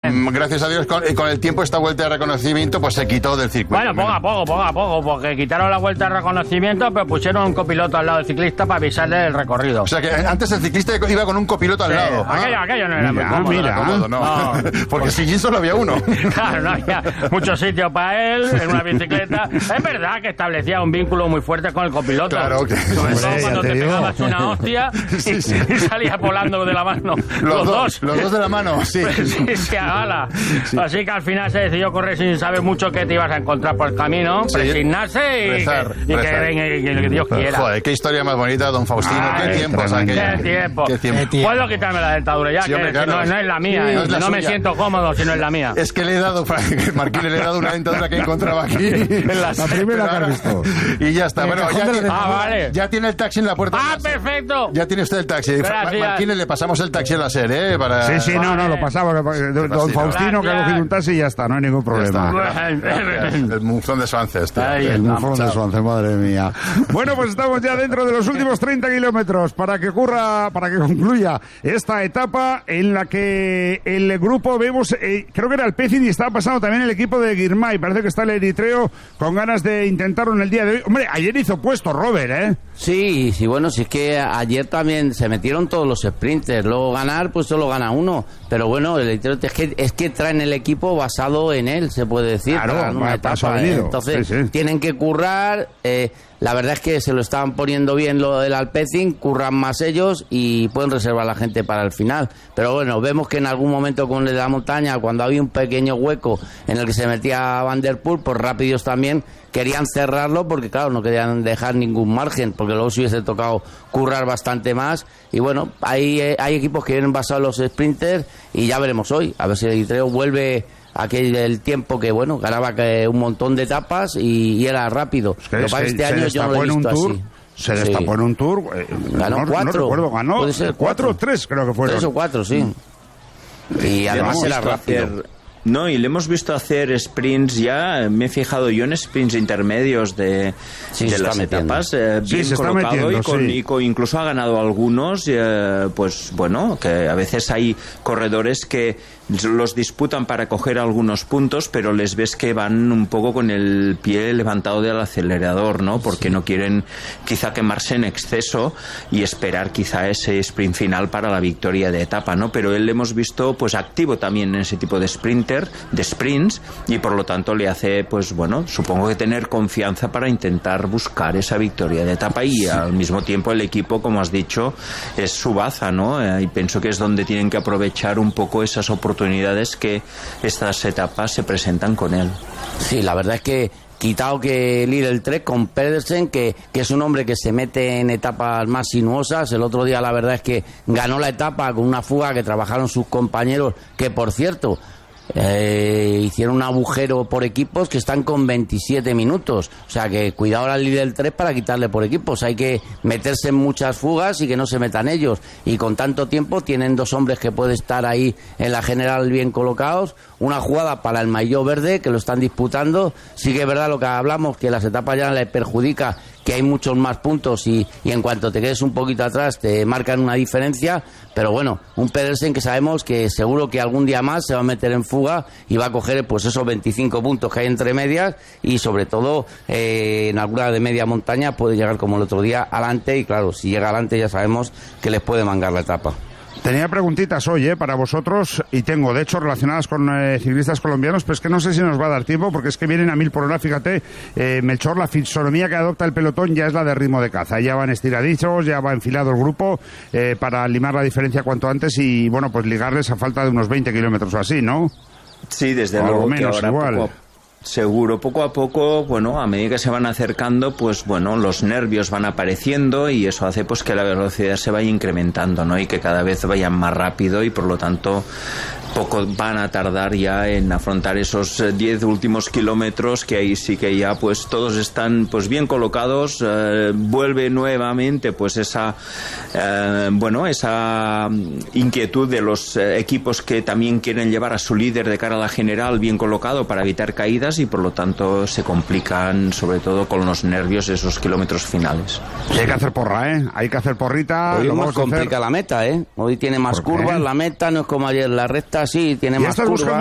gracias a Dios, con el tiempo esta vuelta de reconocimiento pues se quitó del circuito. Bueno, poco a poco, porque quitaron la vuelta de reconocimiento, pero pusieron un copiloto al lado del ciclista para avisarle del recorrido. O sea que antes el ciclista iba con un copiloto al lado. Aquello no era muy cómodo. No. Porque si solo había uno. Claro, no había mucho sitio para él en una bicicleta. Es verdad que establecía un vínculo muy fuerte con el copiloto. Claro. Sobre todo cuando te pegabas una hostia y salías volando de la mano. Los dos de la mano, sí. Sí, ala. Sí. Así que al final se decidió correr sin saber mucho qué te ibas a encontrar por el camino, presignarse y rezar. Que Dios quiera. Joder, qué historia más bonita, don Faustino. Qué tiempo. Puedo quitarme la dentadura ya, sí, hombre, que no es la mía. Sí, no me siento cómodo si no es la mía. Es que le he dado, Marquín, le he dado una dentadura que encontraba aquí. La primera que has visto. Y ya está. Bueno, vale. Ya tiene el taxi en la puerta. Perfecto. Ya tiene usted el taxi. Marquín, le pasamos el taxi en la SER, para... Sí, no, lo pasamos. Don Faustino, que ha cogido un taxi y ya está, no hay ningún problema. El muflón de Suance El muflón de Suance, madre mía. Bueno, pues estamos ya dentro de los últimos 30 kilómetros para que concluya esta etapa en la que el grupo vemos, creo que era el Pecin y estaba pasando también el equipo de Girmay. Parece que está el eritreo con ganas de intentarlo en el día de hoy. Hombre, ayer hizo puesto Robert, ¿eh? Sí, bueno, si es que ayer también se metieron todos los sprinters. Luego ganar, pues solo gana uno. Pero bueno, el eritreo es que traen el equipo basado en él, se puede decir. Claro, una etapa, entonces sí. Tienen que currar. La verdad es que se lo estaban poniendo bien lo del Alpecin, curran más ellos y pueden reservar a la gente para el final. Pero bueno, vemos que en algún momento con el de la montaña, cuando había un pequeño hueco en el que se metía Van der Poel, pues rápidos también querían cerrarlo porque claro, no querían dejar ningún margen, porque luego se hubiese tocado currar bastante más. Y bueno, hay equipos que vienen basados en los sprinters y ya veremos hoy, a ver si el Eritreo vuelve aquel del tiempo que bueno, ganaba un montón de etapas y era rápido. Es que este año yo no lo he visto así. Se destapó en un tour, ganó 4. No recuerdo, ganó 4 o 3, creo que fueron. 3 o 4, sí. Y además era rápido. No, y le hemos visto hacer sprints ya, me he fijado yo en sprints intermedios de las etapas, bien colocado incluso ha ganado algunos, pues bueno, que a veces hay corredores que los disputan para coger algunos puntos, pero les ves que van un poco con el pie levantado del acelerador, ¿no? Porque no quieren quizá quemarse en exceso y esperar quizá ese sprint final para la victoria de etapa, ¿no? Pero él le hemos visto pues activo también en ese tipo de sprints, y por lo tanto le hace, pues bueno, supongo que tener confianza para intentar buscar esa victoria de etapa y al mismo tiempo el equipo, como has dicho, es su baza, ¿no? Y pienso que es donde tienen que aprovechar un poco esas oportunidades que estas etapas se presentan con él. Sí, la verdad es que quitado que Lidl Trek con Pedersen, que es un hombre que se mete en etapas más sinuosas. El otro día la verdad es que ganó la etapa con una fuga que trabajaron sus compañeros, que por cierto hicieron un agujero por equipos que están con 27 minutos, o sea que cuidado al Lidl 3 para quitarle por equipos. Hay que meterse en muchas fugas y que no se metan ellos, y con tanto tiempo tienen dos hombres que pueden estar ahí en la general bien colocados. Una jugada para el maillot verde que lo están disputando. Sí que es verdad lo que hablamos, que las etapas ya les perjudica, que hay muchos más puntos y en cuanto te quedes un poquito atrás te marcan una diferencia. Pero bueno, un Pedersen que sabemos que seguro que algún día más se va a meter en fuga y va a coger pues esos 25 puntos que hay entre medias, y sobre todo en alguna de media montaña puede llegar como el otro día adelante, y claro, si llega adelante ya sabemos que les puede mangar la etapa. Tenía preguntitas hoy para vosotros, y tengo de hecho relacionadas con ciclistas colombianos, pero es que no sé si nos va a dar tiempo porque es que vienen a 1000 por hora. Fíjate, Melchor, la fisonomía que adopta el pelotón ya es la de ritmo de caza, ya van estiraditos, ya va enfilado el grupo para limar la diferencia cuanto antes y bueno, pues ligarles a falta de unos 20 kilómetros o así, ¿no? Sí, desde luego que ahora igual. Seguro, poco a poco, bueno, a medida que se van acercando, pues bueno, los nervios van apareciendo y eso hace pues que la velocidad se vaya incrementando, ¿no? Y que cada vez vayan más rápido y por lo tanto poco van a tardar ya en afrontar esos 10 últimos kilómetros, que ahí sí que ya pues todos están pues bien colocados. Vuelve nuevamente pues esa esa inquietud de los equipos que también quieren llevar a su líder de cara a la general bien colocado para evitar caídas, y por lo tanto se complican sobre todo con los nervios esos kilómetros finales. Y hay que hacer porra, hay que hacer porrita. Hoy más complica la meta, hoy tiene más curvas la meta, no es como ayer la recta, sí, tiene más curvas.